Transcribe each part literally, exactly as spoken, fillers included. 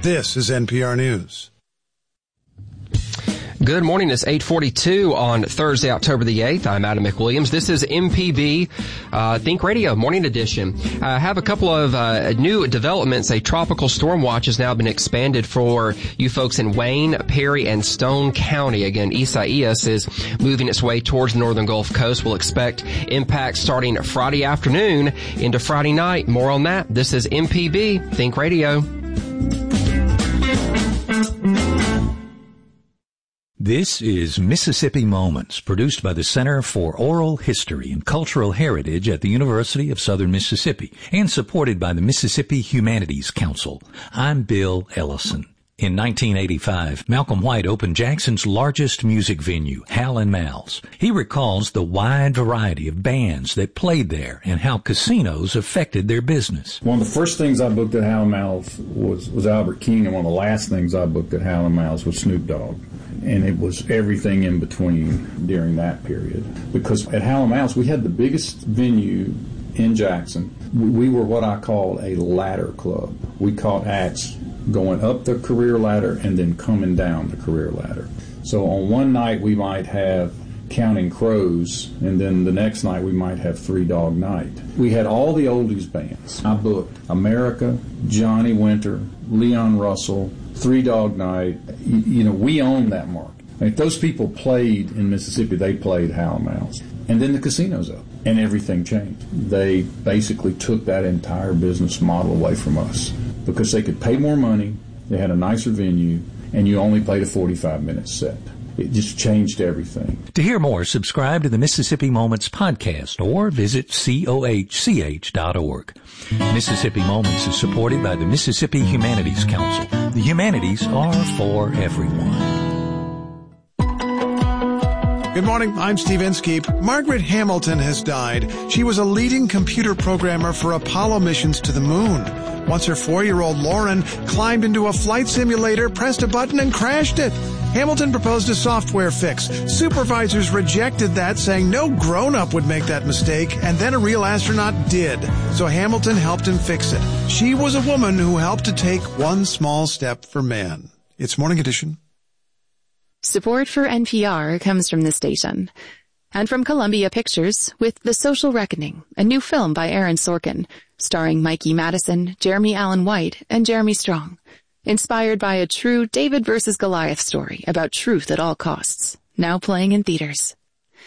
This is N P R News. Good morning. It's eight forty-two on Thursday, October the eighth. I'm Adam McWilliams. This is M P B uh, Think Radio Morning Edition. I have a couple of uh, new developments. A tropical storm watch has now been expanded for you folks in Wayne, Perry, and Stone County. Again, Isaias is moving its way towards the northern Gulf Coast. We'll expect impacts starting Friday afternoon into Friday night. More on that. This is M P B Think Radio. This is Mississippi Moments, produced by the Center for Oral History and Cultural Heritage at the University of Southern Mississippi and supported by the Mississippi Humanities Council. I'm Bill Ellison. In nineteen eighty-five, Malcolm White opened Jackson's largest music venue, Hal and Mal's. He recalls the wide variety of bands that played there and how casinos affected their business. One of the first things I booked at Hal and Mal's was, was Albert King, and one of the last things I booked at Hal and Mal's was Snoop Dogg. And it was everything in between during that period. Because at Hal and Mal's, we had the biggest venue in Jackson. We were what I call a ladder club. We caught acts going up the career ladder and then coming down the career ladder. So on one night we might have Counting Crows, and then the next night we might have Three Dog Night. We had all the oldies bands. I booked America, Johnny Winter, Leon Russell, Three Dog Night. You, you know, we owned that market. And if those people played in Mississippi, they played Hal and Mal's. And then the casinos up, and everything changed. They basically took that entire business model away from us because they could pay more money, they had a nicer venue, and you only played a forty-five minute set. It just changed everything. To hear more, subscribe to the Mississippi Moments podcast or visit C O H C H dot org. Mississippi Moments is supported by the Mississippi Humanities Council. The humanities are for everyone. Good morning, I'm Steve Inskeep. Margaret Hamilton has died. She was a leading computer programmer for Apollo missions to the moon. Once her four-year-old Lauren climbed into a flight simulator, pressed a button, and crashed it. Hamilton proposed a software fix. Supervisors rejected that, saying no grown-up would make that mistake, and then a real astronaut did. So Hamilton helped him fix it. She was a woman who helped to take one small step for man. It's Morning Edition. Support for N P R comes from this station. And from Columbia Pictures with The Social Reckoning, a new film by Aaron Sorkin, starring Mikey Madison, Jeremy Allen White, and Jeremy Strong. Inspired by a true David versus Goliath story about truth at all costs, now playing in theaters.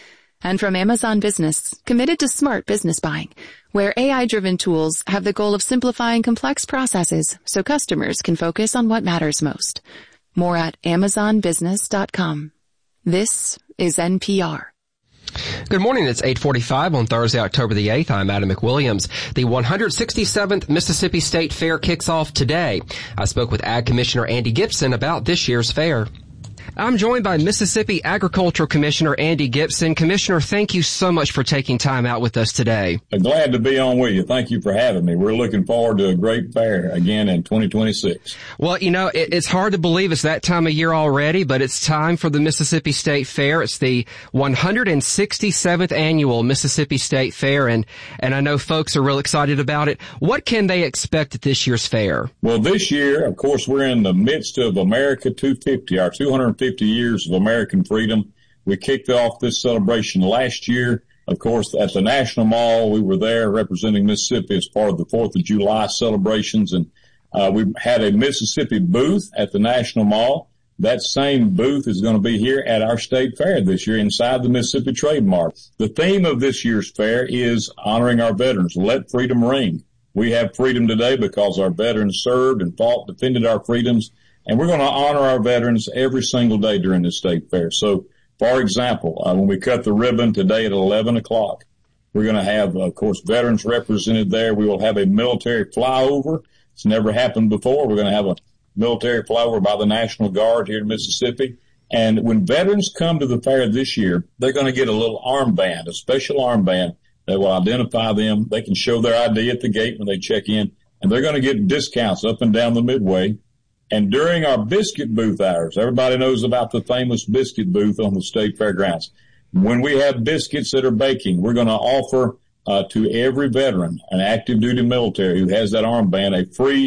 And from Amazon Business, committed to smart business buying, where A I-driven tools have the goal of simplifying complex processes so customers can focus on what matters most. More at amazon business dot com. This is N P R. Good morning. It's eight forty-five on Thursday, October the eighth. I'm Adam McWilliams. The one hundred sixty-seventh Mississippi State Fair kicks off today. I spoke with Ag Commissioner Andy Gibson about this year's fair. I'm joined by Mississippi Agricultural Commissioner Andy Gibson. Commissioner, thank you so much for taking time out with us today. I'm glad to be on with you. Thank you for having me. We're looking forward to a great fair again in twenty twenty-six. Well, you know, it, it's hard to believe it's that time of year already, but it's time for the Mississippi State Fair. It's the one hundred sixty-seventh annual Mississippi State Fair, and, and I know folks are real excited about it. What can they expect at this year's fair? Well, this year, of course, we're in the midst of America two fifty, our two hundred fifty years of American freedom. We kicked off this celebration last year. Of course, at the National Mall, we were there representing Mississippi as part of the fourth of July celebrations. And uh, we had a Mississippi booth at the National Mall. That same booth is going to be here at our state fair this year inside the Mississippi Trade Mart. The theme of this year's fair is honoring our veterans. Let freedom ring. We have freedom today because our veterans served and fought, defended our freedoms. And we're going to honor our veterans every single day during the state fair. So, for example, uh, when we cut the ribbon today at eleven o'clock, we're going to have, of course, veterans represented there. We will have a military flyover. It's never happened before. We're going to have a military flyover by the National Guard here in Mississippi. And when veterans come to the fair this year, they're going to get a little armband, a special armband that will identify them. They can show their I D at the gate when they check in, and they're going to get discounts up and down the midway. And during our biscuit booth hours, everybody knows about the famous biscuit booth on the state fairgrounds. When we have biscuits that are baking, we're going to offer uh, to every veteran, an active duty military who has that armband, a free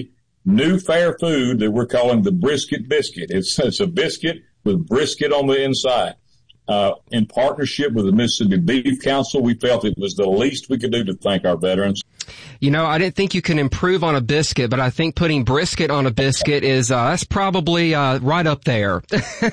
new fair food that we're calling the brisket biscuit. It's, it's a biscuit with brisket on the inside. Uh, in partnership with the Mississippi Beef Council, we felt it was the least we could do to thank our veterans. You know, I didn't think you can improve on a biscuit, but I think putting brisket on a biscuit is, uh, that's probably, uh, right up there.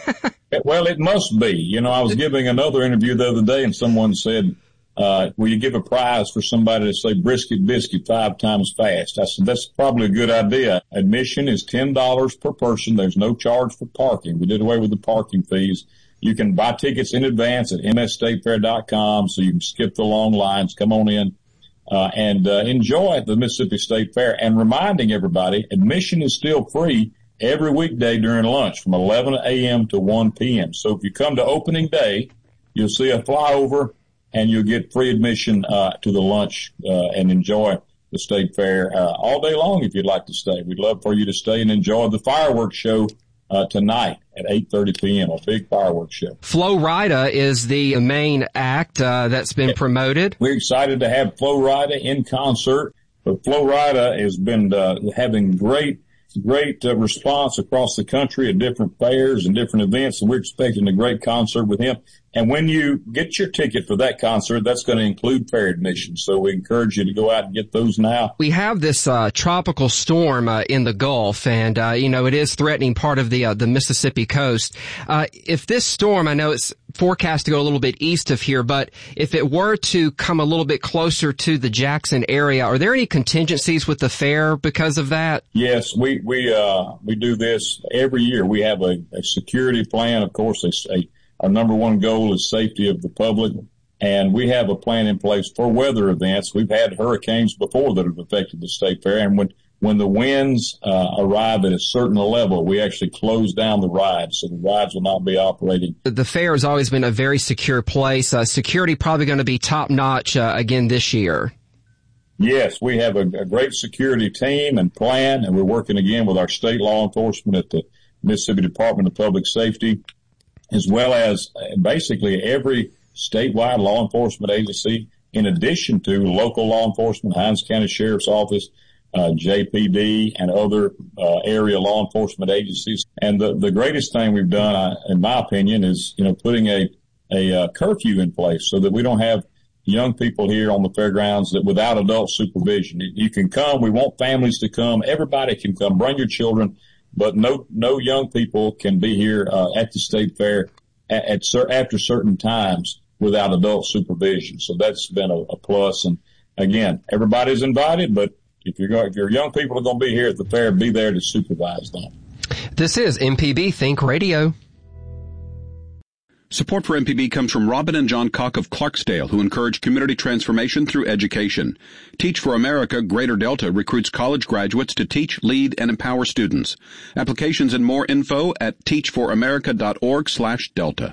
Well, it must be. You know, I was giving another interview the other day and someone said, uh, will you give a prize for somebody to say brisket biscuit five times fast? I said, that's probably a good idea. Admission is ten dollars per person. There's no charge for parking. We did away with the parking fees. You can buy tickets in advance at m s state fair dot com, so you can skip the long lines, come on in, uh, and uh, enjoy the Mississippi State Fair. And reminding everybody, admission is still free every weekday during lunch from eleven a.m. to one p.m. So if you come to opening day, you'll see a flyover, and you'll get free admission uh, to the lunch uh, and enjoy the State Fair uh, all day long if you'd like to stay. We'd love for you to stay and enjoy the fireworks show Uh, tonight at eight thirty p.m., a big fireworks show. Flo Rida is the main act uh, that's been promoted. We're excited to have Flo Rida in concert, but Flo Rida has been uh, having great, great uh, response across the country at different fairs and different events, and we're expecting a great concert with him. And when you get your ticket for that concert, that's going to include fair admission. So we encourage you to go out and get those now. We have this uh, tropical storm uh, in the Gulf, and uh, you know it is threatening part of the uh, the Mississippi coast. Uh, if this storm, I know it's forecast to go a little bit east of here, but if it were to come a little bit closer to the Jackson area, are there any contingencies with the fair because of that? Yes, we we uh, we do this every year. We have a, a security plan, of course. A, a Our number one goal is safety of the public, and we have a plan in place for weather events. We've had hurricanes before that have affected the State Fair, and when when the winds uh, arrive at a certain level, we actually close down the rides, so the rides will not be operating. The fair has always been a very secure place. Uh, security probably going to be top-notch uh, again this year. Yes, we have a, a great security team and plan, and we're working again with our state law enforcement at the Mississippi Department of Public Safety, as well as basically every statewide law enforcement agency, in addition to local law enforcement, Hinds County Sheriff's Office, uh, J P D, and other uh, area law enforcement agencies. And the, the greatest thing we've done, uh, in my opinion, is, you know, putting a, a uh, curfew in place so that we don't have young people here on the fairgrounds that without adult supervision. You, you can come. We want families to come. Everybody can come. Bring your children. But no, no young people can be here uh, at the State Fair at, at cer- after certain times without adult supervision. So that's been a, a plus. And again, everybody's invited, but if you're going, if your young people are going to be here at the fair, be there to supervise them. This is M P B Think Radio. Support for M P B comes from Robin and John Cock of Clarksdale, who encourage community transformation through education. Teach for America Greater Delta recruits college graduates to teach, lead, and empower students. Applications and more info at teach for america dot org slash delta.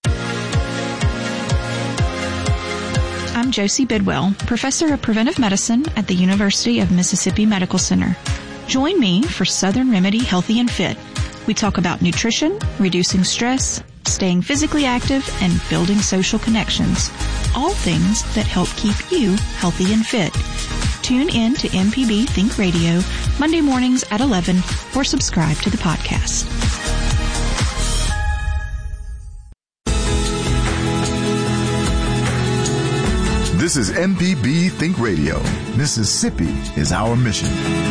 I'm Josie Bidwell, Professor of Preventive Medicine at the University of Mississippi Medical Center. Join me for Southern Remedy Healthy and Fit. We talk about nutrition, reducing stress, staying physically active, and building social connections. All things that help keep you healthy and fit. Tune in to M P B Think Radio Monday mornings at eleven or subscribe to the podcast. This is M P B Think Radio. Mississippi is our mission.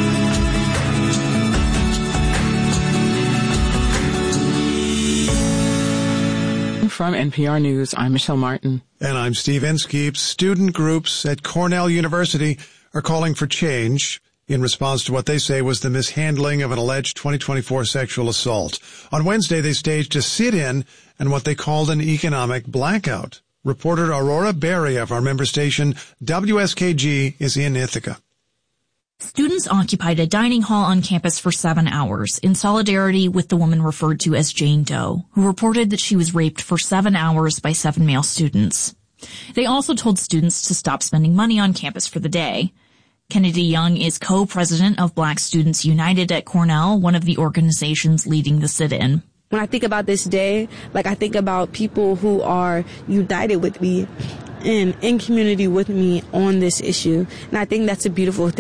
From N P R News, I'm Michelle Martin. And I'm Steve Inskeep. Student groups at Cornell University are calling for change in response to what they say was the mishandling of an alleged twenty twenty-four sexual assault. On Wednesday, they staged a sit-in and what they called an economic blackout. Reporter Aurora Berry of our member station W S K G is in Ithaca. Students occupied a dining hall on campus for seven hours in solidarity with the woman referred to as Jane Doe, who reported that she was raped for seven hours by seven male students. They also told students to stop spending money on campus for the day. Kennedy Young is co-president of Black Students United at Cornell, one of the organizations leading the sit-in. When I think about this day, like I think about people who are united with me and in community with me on this issue. And I think that's a beautiful thing.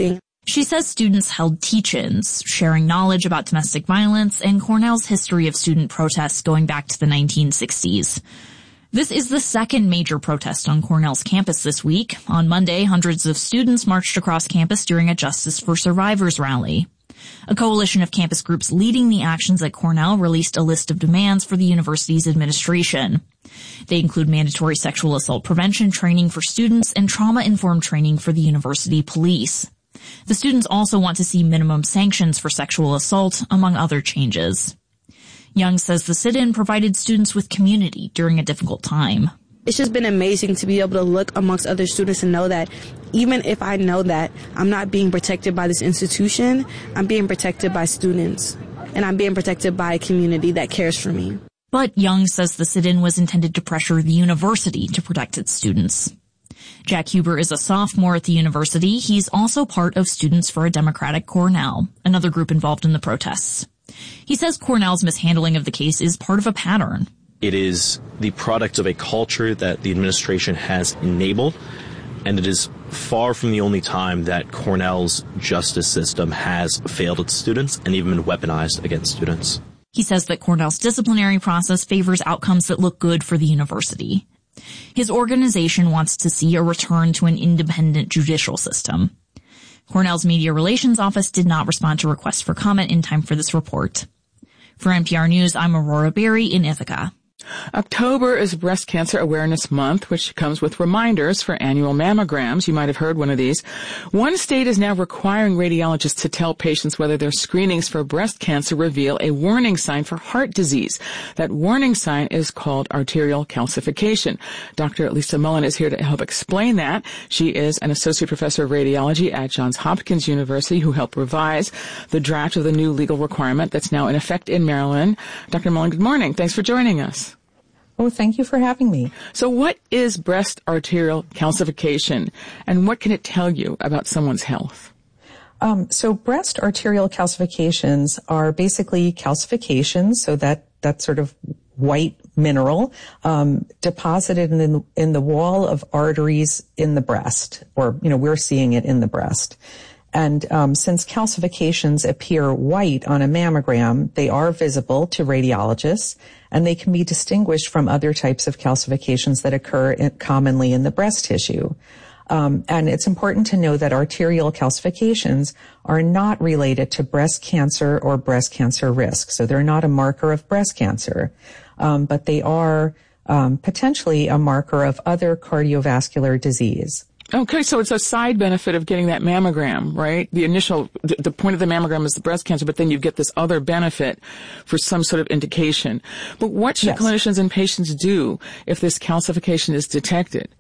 She says students held teach-ins, sharing knowledge about domestic violence and Cornell's history of student protests going back to the nineteen sixties. This is the second major protest on Cornell's campus this week. On Monday, hundreds of students marched across campus during a Justice for Survivors rally. A coalition of campus groups leading the actions at Cornell released a list of demands for the university's administration. They include mandatory sexual assault prevention training for students and trauma-informed training for the university police. The students also want to see minimum sanctions for sexual assault, among other changes. Young says the sit-in provided students with community during a difficult time. It's just been amazing to be able to look amongst other students and know that even if I know that I'm not being protected by this institution, I'm being protected by students, and I'm being protected by a community that cares for me. But Young says the sit-in was intended to pressure the university to protect its students. Jack Huber is a sophomore at the university. He's also part of Students for a Democratic Cornell, another group involved in the protests. He says Cornell's mishandling of the case is part of a pattern. It is the product of a culture that the administration has enabled, and it is far from the only time that Cornell's justice system has failed its students and even been weaponized against students. He says that Cornell's disciplinary process favors outcomes that look good for the university. His organization wants to see a return to an independent judicial system. Cornell's Media Relations Office did not respond to requests for comment in time for this report. For N P R News, I'm Aurora Berry in Ithaca. October is Breast Cancer Awareness Month, which comes with reminders for annual mammograms. You might have heard one of these. One state is now requiring radiologists to tell patients whether their screenings for breast cancer reveal a warning sign for heart disease. That warning sign is called arterial calcification. Doctor Lisa Mullen is here to help explain that. She is an associate professor of radiology at Johns Hopkins University who helped revise the draft of the new legal requirement that's now in effect in Maryland. Doctor Mullen, good morning. Thanks for joining us. Oh, thank you for having me. So what is breast arterial calcification, and what can it tell you about someone's health? Um, so breast arterial calcifications are basically calcifications, so that, that sort of white mineral um, deposited in the, in the wall of arteries in the breast, or, you know, we're seeing it in the breast. And um, since calcifications appear white on a mammogram, they are visible to radiologists, and they can be distinguished from other types of calcifications that occur in, commonly in the breast tissue. Um, and it's important to know that arterial calcifications are not related to breast cancer or breast cancer risk. So they're not a marker of breast cancer, um, but they are um, potentially a marker of other cardiovascular disease. Okay, so it's a side benefit of getting that mammogram, right? The initial, the point of the mammogram is the breast cancer, but then you get this other benefit for some sort of indication. But what should yes. clinicians and patients do if this calcification is detected?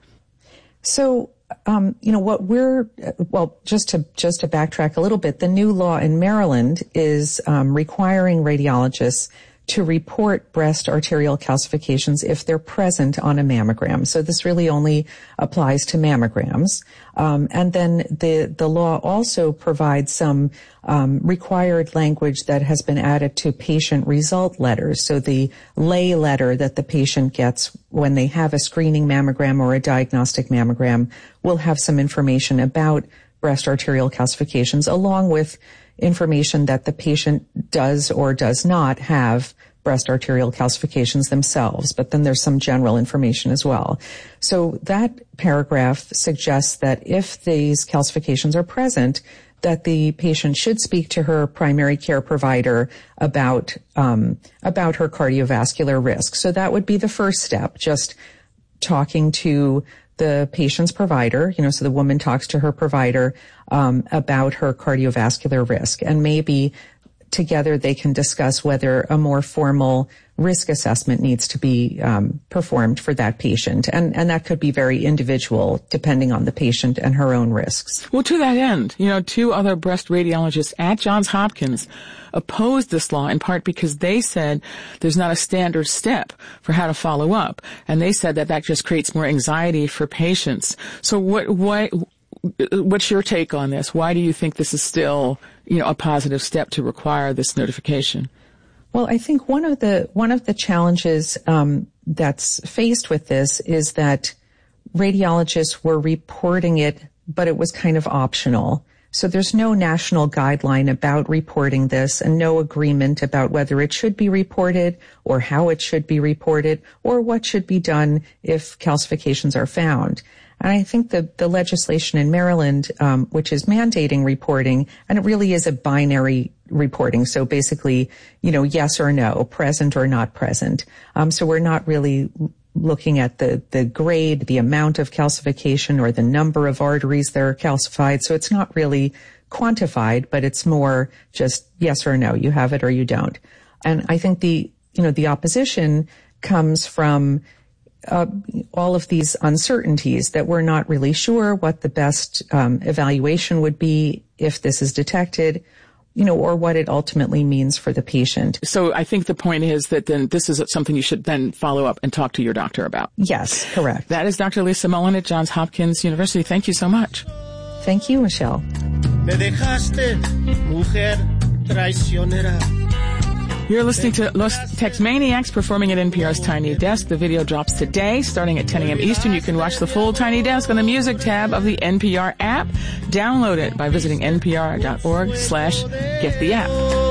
So, um, you know, what we're, well, just to, just to backtrack a little bit, the new law in Maryland is um, requiring radiologists to report breast arterial calcifications if they're present on a mammogram. So this really only applies to mammograms. Um, and then the, the law also provides some um, required language that has been added to patient result letters. So the lay letter that the patient gets when they have a screening mammogram or a diagnostic mammogram will have some information about breast arterial calcifications, along with information that the patient does or does not have breast arterial calcifications themselves, but then there's some general information as well. So that paragraph suggests that if these calcifications are present, that the patient should speak to her primary care provider about um, about her cardiovascular risk. So that would be the first step, just talking to the patient's provider, you know, so the woman talks to her provider um, about her cardiovascular risk, and maybe together they can discuss whether a more formal risk assessment needs to be um, performed for that patient, and and that could be very individual depending on the patient and her own risks. Well, to that end, you know, two other breast radiologists at Johns Hopkins opposed this law in part because they said there's not a standard step for how to follow up, and they said that that just creates more anxiety for patients. So what what what's your take on this? Why do you think this is still, you know, a positive step to require this notification? Well, I think one of the one of the challenges um, that's faced with this is that radiologists were reporting it, but it was kind of optional. So there's no national guideline about reporting this and no agreement about whether it should be reported or how it should be reported or what should be done if calcifications are found. And I think the, the legislation in Maryland, um, which is mandating reporting, and it really is a binary reporting. So basically, you know, yes or no, present or not present. Um, so we're not really looking at the, the grade, the amount of calcification or the number of arteries that are calcified. So it's not really quantified, but it's more just yes or no. You have it or you don't. And I think the, you know, the opposition comes from Uh, all of these uncertainties that we're not really sure what the best um, evaluation would be if this is detected, you know, or what it ultimately means for the patient. So I think the point is that then this is something you should then follow up and talk to your doctor about. Yes, correct. That is Doctor Lisa Mullen at Johns Hopkins University. Thank you so much. Thank you, Michelle. Me dejaste, mujer traicionera. You're listening to Los Tex-Maniacs performing at N P R's Tiny Desk. The video drops today, starting at ten a.m. Eastern. You can watch the full Tiny Desk on the music tab of the N P R app. Download it by visiting npr.org slash get the app.